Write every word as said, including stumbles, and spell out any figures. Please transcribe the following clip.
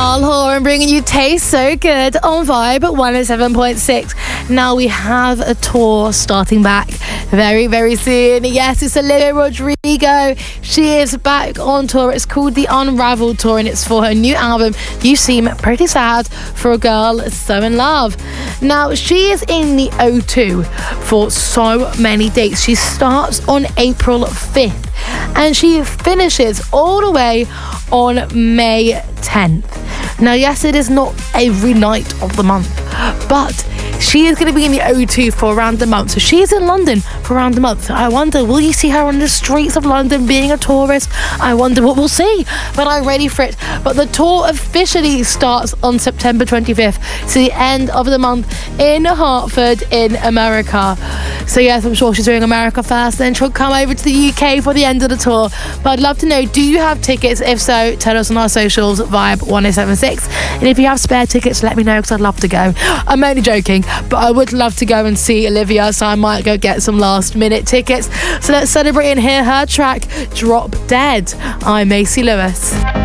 Niall Horan bringing you Taste So Good on Vibe one oh seven point six. Now we have a tour starting back very, very soon. Yes, it's Olivia Rodrigo. She is back on tour. It's called the Unraveled Tour and it's for her new album, You Seem Pretty Sad for a Girl So in Love. Now, she is in the O two for so many dates. She starts on April fifth and she finishes all the way on May tenth. Now, yes, it is not every night of the month, but she is going to be in the O two for around a month. So she is in London for around a month. I wonder, will you see her on the streets of London being a tourist? I wonder what we'll see, but I'm ready for it. But the tour officially starts on September twenty-fifth to the end of the month in Hartford in America. So yes, I'm sure she's doing America first, then she'll come over to the U K for the end of the tour. But I'd love to know, do you have tickets? If so, tell us on our socials, Vibe one oh seven six. And if you have spare tickets, let me know because I'd love to go. I'm only joking, but I would love to go and see Olivia, so I might go get some last minute tickets. So let's celebrate and hear her track, Drop Dead. I'm Macy Lewis.